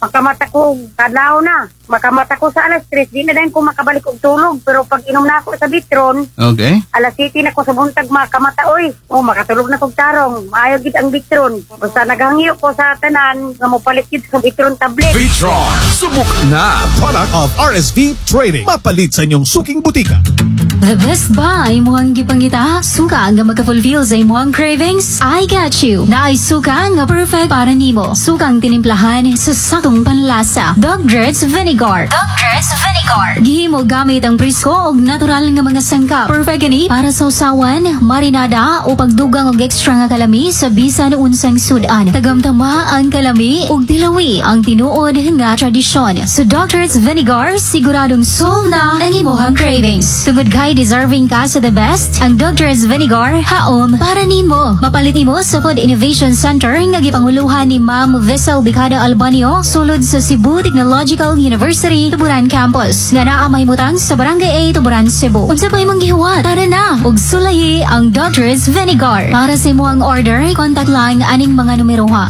makamata ko, kadlaw na. Makamata ko sa alas 3, di na din ko makabalik og tulog. Pero pag inom na ako sa bitron, Okay. alas 7 na ko sa buntag makamata, oy. Makatulog na kong tarong. Maayo gid ang bitron. Basta naghangyo ko sa tanan, nga mopalit gid sa bitron tablet. Vitron, subok na. Product of RSV Trading. Mapalit sa inyong suking butika. The best buy mo ang gipangita. Suka nga magka-fulfill sa imong cravings. I got you. Naay suka nga perfect para nimo. Suka ang tinimplahan sa sakong panlasa. Dogger's Vinegar. Dogger's Vinegar. Gihimo gamit ang presko og natural nga mga sangkap. Perfect gani para sa usawan, marinada o pagdugang og extra nga kalami sa bisan unsang sudan. Tagamtama ang kalami ug dilawi ang tinuod nga tradisyon. Sa Dogger's Vinegar, siguradong solve na ang imong cravings. Tugod kay deserving ka sa the best, ang Dogger's Vinegar haom para nimo. Mapalit nimo sa Food Innovation Center nga gipanguluhan ni Ma'am Vessel Bicada Albanio sulod sa Cebu Technological University Tuburan Campus nga naa mahimutang sa Barangay 8 Tuburan, Cebu. Unsa pa imong gihuwat? Tara na ug sulayi ang Dogger's Vinegar. Para sa imong order, contact lang aning mga numero ha: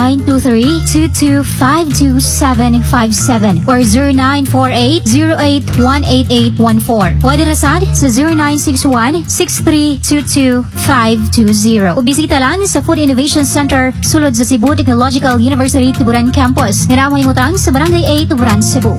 0923-2252-757 or 0948-08-18814. Pwede rasad sa 0961-6322-520. O bisita lang sa Food Innovation Center sulod sa Cebu Technological University Tuburan Campus. Ngaramay mo tang sa Barangay 8 Tuburan, Cebu.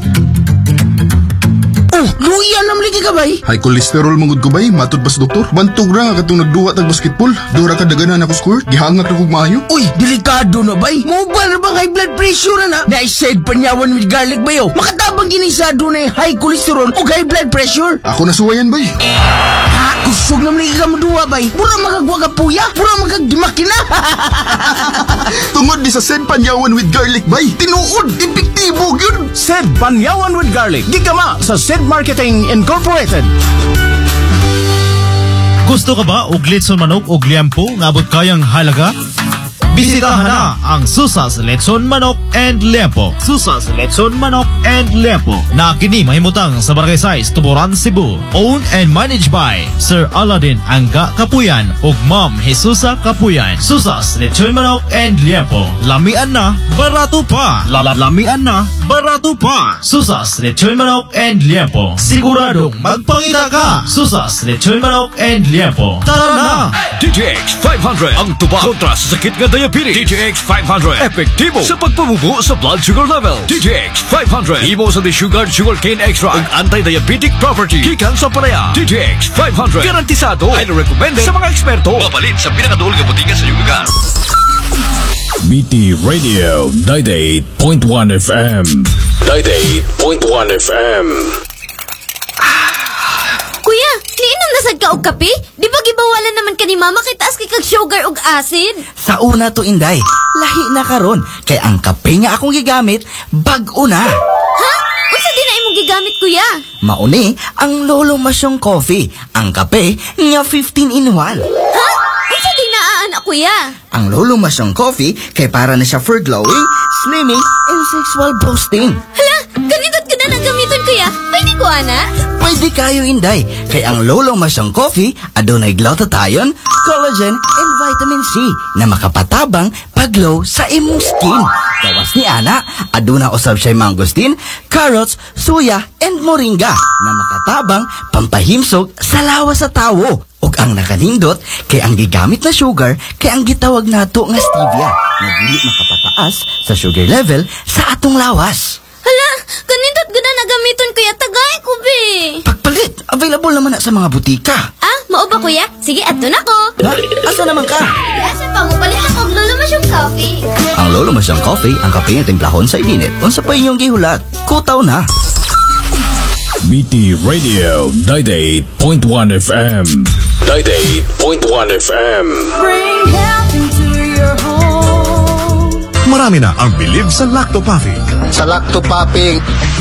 Oh, luya na maligi ka bay? High cholesterol mangud ko bay, matod pas doktor. Bantog ra katong nagduwa tag basketball. Dura ka daganan ako score, gihangat ra kog maayo. Uy, delikado na bay. Mobile na bang high blood pressure na? Na-side panyawan with garlic bayo. Makatabang ginisado na high cholesterol o high blood pressure. Ako nasuwayan bay. Ha, kusog na maligi ka maduwa bay. Pura magagwa ka puya, pura magagdimakina. Tungod di sa Sed Panyawan with garlic bay. Tinuod, epektibo gyud. Sed Panyawan with Garlic. Gigama sa Sed Marketing Incorporated. Gusto ka ba og litson manok og liampo nga abot kayang halaga? Bisitahan na ang Susas Letson Manok and Liempo. Susas Letson Manok and Liempo na kini mahimutang sa Barangay 6, Tuburan, Cebu. Owned and managed by Sir Aladdin Angga Kapuyan ug Ma'am Jesusa Kapuyan. Susas Letson Manok and Liempo. Lamian na, barato pa. Lamian na, barato pa. Susas Letson Manok and Liempo. Siguradong magpangita ka. Susas Letson Manok and Liempo. Tara na! DTX 500 ang tuba kontra sa sakit nga diabetes. DTX 500 epektibo sa pagpabubo sa blood sugar level. DTX 500 imo sa sugarcane extra ug anti-diabetic property gikan sa palaya. DTX 500 garantisado ay recommended sa mga eksperto. Mapalit sa pinakadul nga butika sa iyong lugar. BT Radio 98.1 FM. 98.1 FM. Kuya, niinom na sad ka og kape? Di ba gibawalan naman ka ni mama kay taas kay kag sugar ug acid? Sa una to Inday, lahi na karon kay ang kape nga akong gigamit bag-o na. Ha? Unsa di na imong gigamit kuya? Mauni ang Lolo Masyong Coffee, ang kape nga 15 in 1. Ha? Unsa di na kuya? Ang Lolo Masyong Coffee kay para na siya for glowing, slimming, and sexual boosting. Hala, ganito't ka na gamiton kuya. Pwede ko ana? Pwede kayo Inday, kay ang Lolo Masyong Coffee adunay glutathione, collagen, and vitamin C na makapatabang pag-glow sa imong skin. Gawas ni ana, aduna usab siya mangosteen, carrots, suya, and moringa na makatabang pampahimsog sa lawas sa tawo. Ug ang nakanindot kay ang gigamit na sugar kay ang gitawag nato nga stevia na dili makapataas sa sugar level sa atong lawas. Hala, ganindot gud na gamiton kuya, tagay ko be. Pagpalit, available naman na sa mga butika. Ah, mao ba kuya? Sige, adto na ko. Ha? Asa naman ka? Asa pa mo palit ako og Lolo Masyong Coffee. Ang Lolo Masyong Coffee, ang kape nga timplahon sa init. Unsa pa inyong gihulat? Kutaw na. BT Radio 98.1 FM. 98.1 FM. Bring health into your home. Marami na ang bilib sa Lactopafic. Sa Lactopafic,